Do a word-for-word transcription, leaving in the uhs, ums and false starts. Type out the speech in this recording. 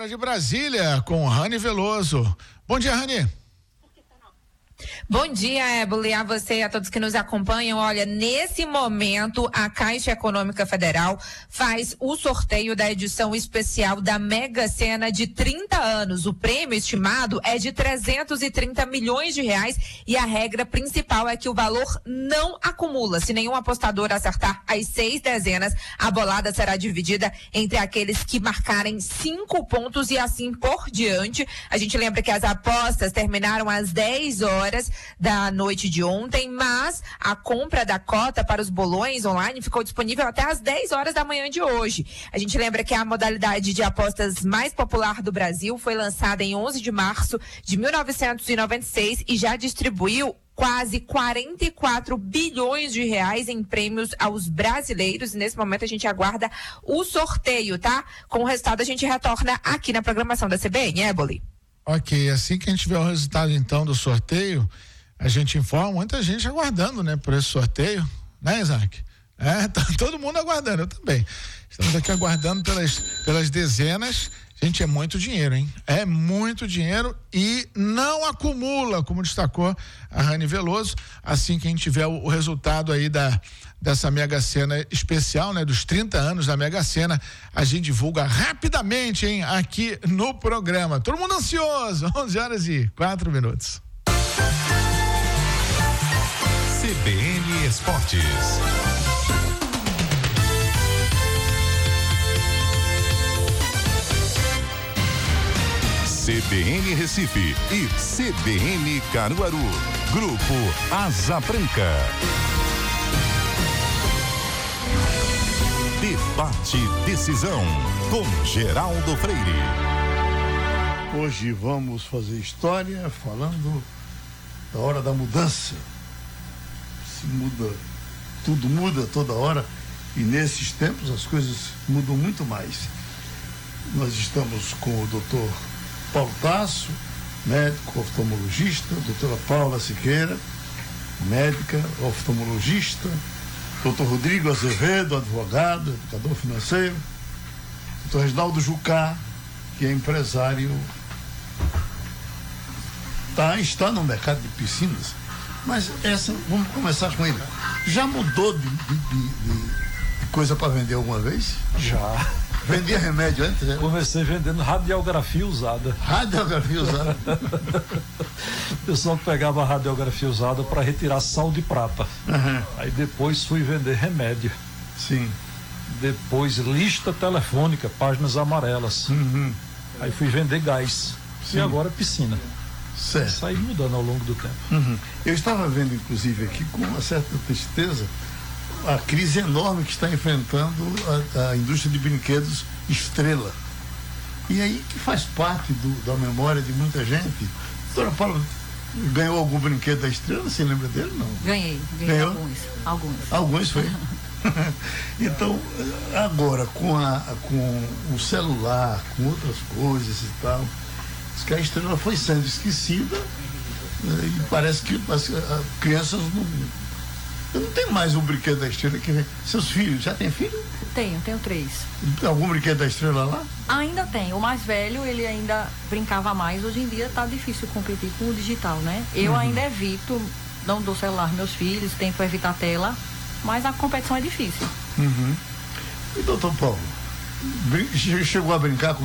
Hora de Brasília, com Rani Veloso. Bom dia, Rani. Bom dia, Éboli, a você e a todos que nos acompanham. Olha, nesse momento, a Caixa Econômica Federal faz o sorteio da edição especial da Mega Sena de trinta anos. O prêmio estimado é de trezentos e trinta milhões de reais e a regra principal é que o valor não acumula. Se nenhum apostador acertar as seis dezenas, a bolada será dividida entre aqueles que marcarem cinco pontos e assim por diante. A gente lembra que as apostas terminaram às dez horas da noite de ontem, mas a compra da cota para os bolões online ficou disponível até às dez horas da manhã de hoje. A gente lembra que a modalidade de apostas mais popular do Brasil foi lançada em onze de março de mil novecentos e noventa e seis e já distribuiu quase quarenta e quatro bilhões de reais em prêmios aos brasileiros. E nesse momento a gente aguarda o sorteio, tá? Com o resultado a gente retorna aqui na programação da C B N, Éboli. Ok, assim que a gente tiver o resultado então do sorteio, a gente informa, muita gente aguardando, né, por esse sorteio, né, Isaac? É, tá todo mundo aguardando, eu também. Estamos aqui aguardando pelas, pelas dezenas. Gente, é muito dinheiro, hein? É muito dinheiro e não acumula, como destacou a Rani Veloso. Assim que a gente tiver o, o resultado aí da, dessa Mega Sena especial, né? Dos trinta anos da Mega Sena, a gente divulga rapidamente, hein? Aqui no programa. Todo mundo ansioso, onze horas e quatro minutos. C B N Esportes. C B N Recife e C B N Caruaru. Grupo Asa Branca. Debate Decisão com Geraldo Freire. Hoje vamos fazer história falando da hora da mudança. Se muda, tudo muda toda hora e nesses tempos as coisas mudam muito mais. Nós estamos com o doutor Paulo Tasso, médico oftalmologista, doutora Paula Siqueira, médica oftalmologista, doutor Rodrigo Azevedo, advogado, educador financeiro, doutor Reginaldo Jucá, que é empresário, tá, está no mercado de piscinas, mas essa, vamos começar com ele. Já mudou de, de, de, de coisa para vender alguma vez? Já. Vendia remédio antes, né? Comecei vendendo radiografia usada. Radiografia usada? O pessoal que pegava a radiografia usada para retirar sal de prata. Uhum. Aí depois fui vender remédio. Sim. Depois lista telefônica, páginas amarelas. Uhum. Aí fui vender gás. Sim. E agora piscina. Certo. Saí mudando ao longo do tempo. Uhum. Eu estava vendo, inclusive, aqui com uma certa tristeza a crise enorme que está enfrentando a, a indústria de brinquedos Estrela. E aí que faz parte do, da memória de muita gente. Doutora Paula, ganhou algum brinquedo da Estrela? Você lembra dele? Não? Ganhei, ganhei Ganhou? alguns. Alguns. Alguns foi. Então, agora, com, a, com o celular, com outras coisas e tal, diz que a Estrela foi sendo esquecida, né, e parece que as, as crianças não. Eu não tenho mais um brinquedo da Estrela que vem. Seus filhos, já tem filho? Tenho, tenho três. Tem algum brinquedo da Estrela lá? Ainda tem. O mais velho, ele ainda brincava mais. Hoje em dia tá difícil competir com o digital, né? Eu uhum. ainda evito, não dou celular aos meus filhos, tento evitar tela, mas a competição é difícil. Uhum. E doutor Paulo, chegou a brincar com